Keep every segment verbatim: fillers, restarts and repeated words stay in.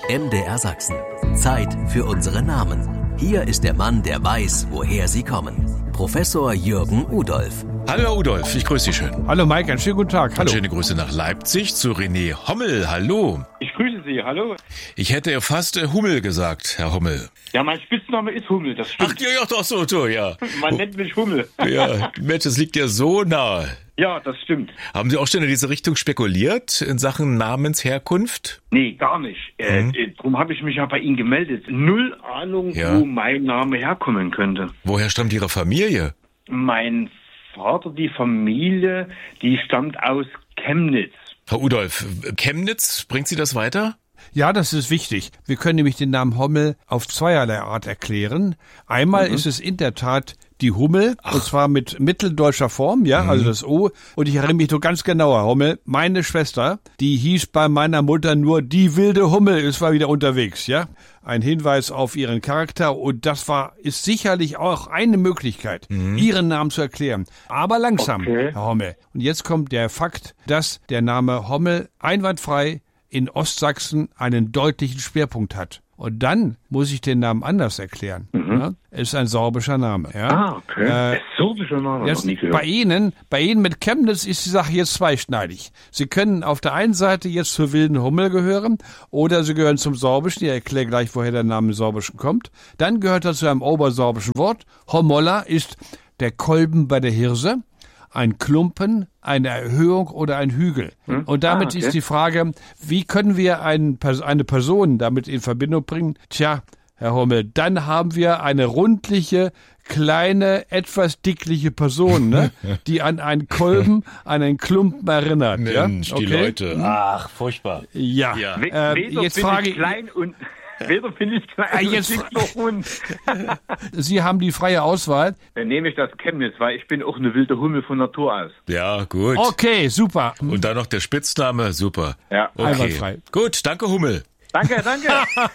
M D R Sachsen. Zeit für unsere Namen. Hier ist der Mann, der weiß, woher sie kommen. Professor Jürgen Udolph. Hallo Herr Udolph, ich grüße Sie schön. Hallo Mike, einen schönen guten Tag. Hallo. Schöne Grüße nach Leipzig zu René Hommel. Hallo. Ich grüße Sie, hallo. Ich hätte fast äh, Hummel gesagt, Herr Hommel. Ja, mein Spitzname ist Hummel, das stimmt. Ach, ja, ja, doch so, so, ja. Man nennt mich Hummel. Ja, Mensch, das liegt ja so nahe. Ja, das stimmt. Haben Sie auch schon in diese Richtung spekuliert, in Sachen Namensherkunft? Nee, gar nicht. Äh, Mhm. äh, Darum habe ich mich ja bei Ihnen gemeldet. Null Ahnung, Ja. wo mein Name herkommen könnte. Woher stammt Ihre Familie? Mein Vater, die Familie, die stammt aus Chemnitz. Herr Udolph, Chemnitz, bringt Sie das weiter? Ja, das ist wichtig. Wir können nämlich den Namen Hommel auf zweierlei Art erklären. Einmal mhm. ist es in der Tat die Hummel, Ach. und zwar mit mitteldeutscher Form, ja, mhm. also das O. Und ich erinnere mich so ganz genau, Herr Hommel, meine Schwester, die hieß bei meiner Mutter nur die wilde Hummel, ist war wieder unterwegs, ja. Ein Hinweis auf ihren Charakter und das war, ist sicherlich auch eine Möglichkeit, mhm. ihren Namen zu erklären. Aber langsam, okay. Herr Hommel. Und jetzt kommt der Fakt, dass der Name Hommel einwandfrei in Ostsachsen einen deutlichen Schwerpunkt hat. Und dann muss ich den Namen anders erklären. Mhm. Ja, ist ein sorbischer Name. Ja? Ah, okay. Äh, sorbischer Name. Das, bei Ihnen, bei Ihnen mit Chemnitz ist die Sache jetzt zweischneidig. Sie können auf der einen Seite jetzt zur wilden Hummel gehören oder Sie gehören zum Sorbischen. Ich erkläre gleich, woher der Name Sorbischen kommt. Dann gehört er zu einem obersorbischen Wort. Hommolla ist der Kolben bei der Hirse. Ein Klumpen, eine Erhöhung oder ein Hügel. Hm? Und damit ah, okay. ist die Frage, wie können wir ein, eine Person damit in Verbindung bringen? Tja, Herr Hommel, dann haben wir eine rundliche, kleine, etwas dickliche Person, ne, die an einen Kolben, an einen Klumpen erinnert. Mensch, ja? die okay. Leute. Ach, furchtbar. Ja. ja. Äh, jetzt frage ich... Klein und Weder finde ich klein, ah, jetzt und noch Hund. Sie haben die freie Auswahl. Dann nehme ich das Chemnitz, weil ich bin auch eine wilde Hummel von Natur aus. Ja, gut. Okay, super. Und dann noch der Spitzname, super. Ja, okay. Einwandfrei. Gut, danke Hummel. Danke, danke.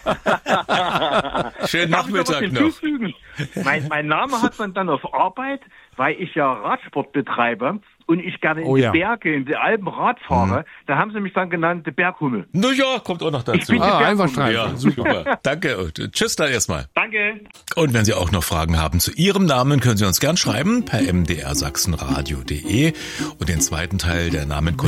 Schönen Nachmittag noch. Mein, mein Name hat man dann auf Arbeit, weil ich ja Radsport betreibe und ich gerne in oh, die ja. Berge, in die Alpen Rad fahre. Mhm. Da haben sie mich dann genannt, der Berghummel. Na ja, kommt auch noch dazu. Ich bin ah, die einwandfrei. Ja, super. Danke und tschüss dann erstmal. Danke. Und wenn Sie auch noch Fragen haben zu Ihrem Namen, können Sie uns gern schreiben per m d r sachsen radio punkt d e und den zweiten Teil der Namen